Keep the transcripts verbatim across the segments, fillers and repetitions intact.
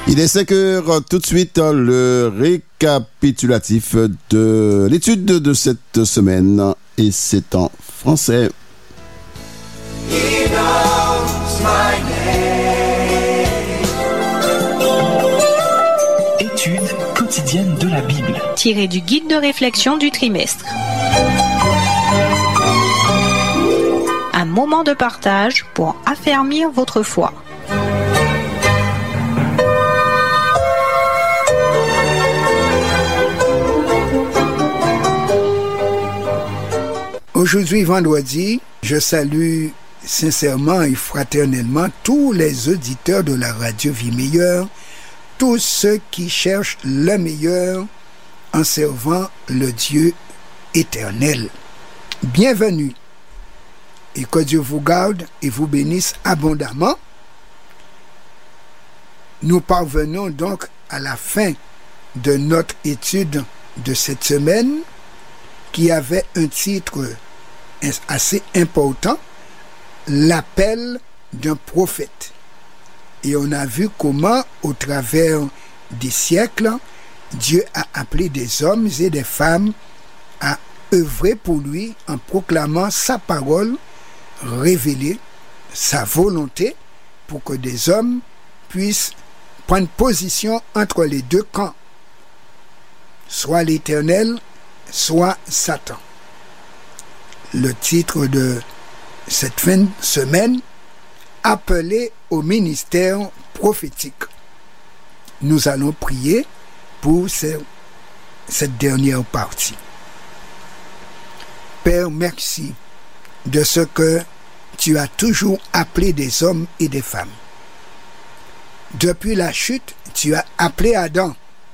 Il est cinq heures, tout de suite le récapitulatif de l'étude de cette semaine et c'est en français. He knows my name. Étude quotidienne de la Bible. Tiré du guide de réflexion du trimestre. Un moment de partage pour affermir votre foi. Aujourd'hui, vendredi, je salue sincèrement et fraternellement tous les auditeurs de la radio Vie Meilleure, tous ceux qui cherchent le meilleur en servant le Dieu éternel. Bienvenue et que Dieu vous garde et vous bénisse abondamment. Nous parvenons donc à la fin de notre étude de cette semaine qui avait un titre assez important, l'appel d'un prophète. Et on a vu comment, au travers des siècles, Dieu a appelé des hommes et des femmes à œuvrer pour lui en proclamant sa parole, révéler sa volonté pour que des hommes puissent prendre position entre les deux camps, soit l'Éternel, soit Satan. Le titre de cette fin de semaine, appelé au ministère prophétique. Nous allons prier pour ce, cette dernière partie. Père, merci de ce que tu as toujours appelé des hommes et des femmes. Depuis la chute, tu as appelé Adam.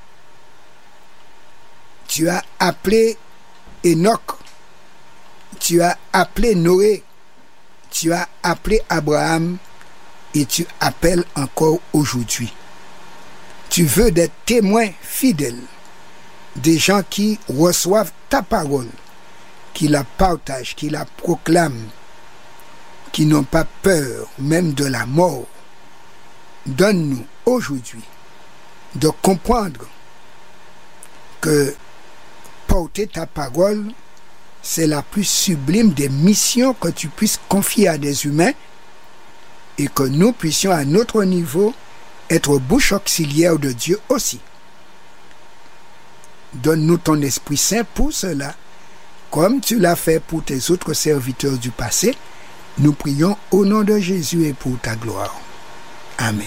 Tu as appelé Enoch. Tu as appelé Noé. Tu as appelé Abraham. Et tu appelles encore aujourd'hui. Tu veux des témoins fidèles, des gens qui reçoivent ta parole, qui la partagent, qui la proclament, qui n'ont pas peur même de la mort. Donne-nous aujourd'hui de comprendre que porter ta parole, c'est la plus sublime des missions que tu puisses confier à des humains et que nous puissions à notre niveau être bouche auxiliaire de Dieu aussi. Donne-nous ton Esprit Saint pour cela, comme tu l'as fait pour tes autres serviteurs du passé. Nous prions au nom de Jésus et pour ta gloire. Amen.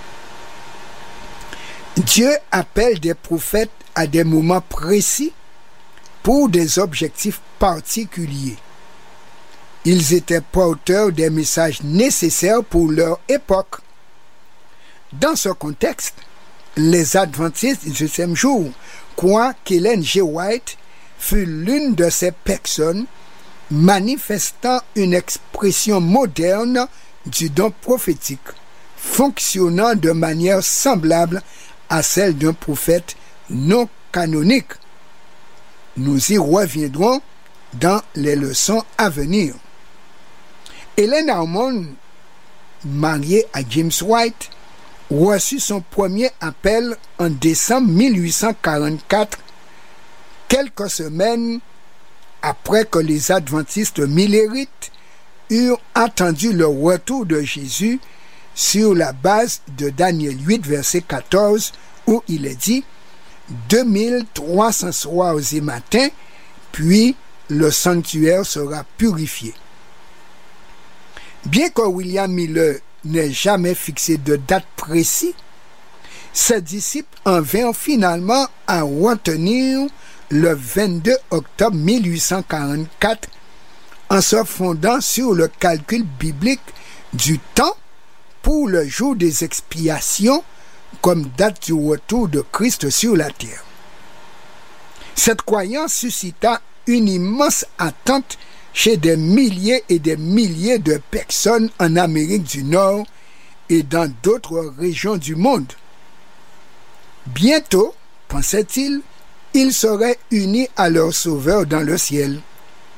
Dieu appelle des prophètes à des moments précis pour des objectifs particuliers. Ils étaient porteurs des messages nécessaires pour leur époque. Dans ce contexte, les adventistes du septième jour croient qu'Ellen G. White fut l'une de ces personnes manifestant une expression moderne du don prophétique, fonctionnant de manière semblable à celle d'un prophète non canonique. Nous y reviendrons dans les leçons à venir. Helen Harmon, mariée à James White, reçut son premier appel en décembre mille huit cent quarante-quatre, quelques semaines après que les adventistes millérites eurent attendu le retour de Jésus sur la base de Daniel huit, verset quatorze, où il est dit « deux mille trois cents soirs et matins, puis le sanctuaire sera purifié. » Bien que William Miller n'ait jamais fixé de date précise, ses disciples en vinrent finalement à retenir le vingt-deux octobre mille huit cent quarante-quatre en se fondant sur le calcul biblique du temps pour le jour des expiations comme date du retour de Christ sur la terre. Cette croyance suscita une immense attente chez des milliers et des milliers de personnes en Amérique du Nord et dans d'autres régions du monde. Bientôt, pensait-il, ils seraient unis à leur Sauveur dans le ciel.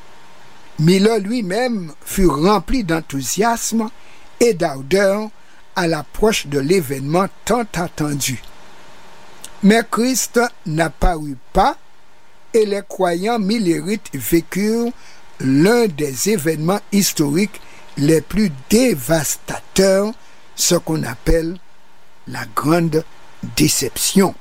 Miller lui-même fut rempli d'enthousiasme et d'ardeur à l'approche de l'événement tant attendu. Mais Christ n'apparut pas et les croyants millérites vécurent l'un des événements historiques les plus dévastateurs, ce qu'on appelle la grande déception.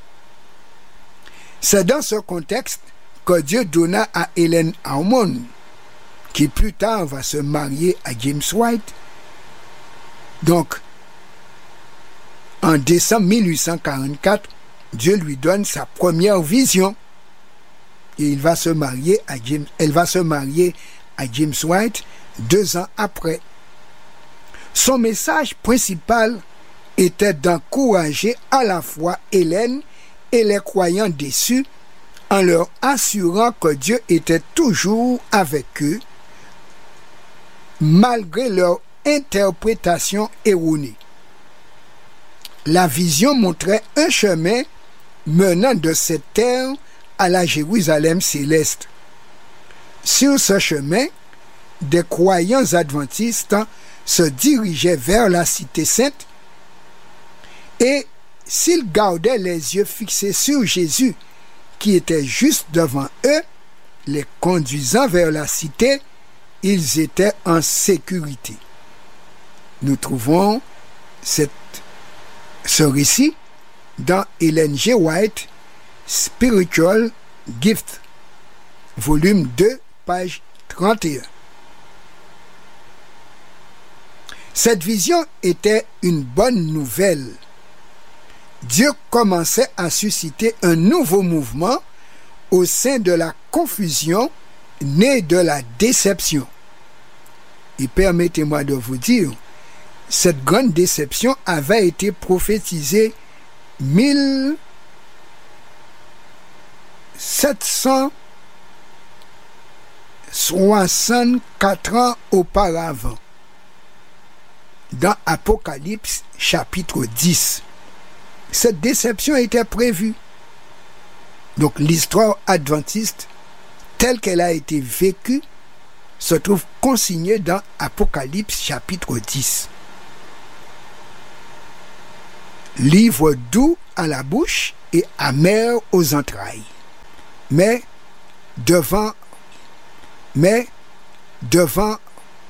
C'est dans ce contexte que Dieu donna à Ellen Harmon, qui plus tard va se marier à James White. Donc, en décembre mille huit cent quarante-quatre, Dieu lui donne sa première vision et il va se marier à James, elle va se marier à James White deux ans après. Son message principal était d'encourager à la fois Hélène et les croyants déçus en leur assurant que Dieu était toujours avec eux malgré leur interprétation erronée. La vision montrait un chemin menant de cette terre à la Jérusalem céleste. Sur ce chemin, des croyants adventistes se dirigeaient vers la cité sainte et s'ils gardaient les yeux fixés sur Jésus qui était juste devant eux, les conduisant vers la cité, ils étaient en sécurité. Nous trouvons cette, ce récit dans Ellen G. White, Spiritual Gift, volume deux, page trente et un. Cette vision était une bonne nouvelle. Dieu commençait à susciter un nouveau mouvement au sein de la confusion née de la déception. Et permettez-moi de vous dire, cette grande déception avait été prophétisée mille sept cent soixante-quatre ans auparavant, dans Apocalypse chapitre dix. Cette déception était prévue. Donc l'histoire adventiste, telle qu'elle a été vécue, se trouve consignée dans Apocalypse chapitre dix. Livre doux à la bouche et amer aux entrailles. Mais devant, mais devant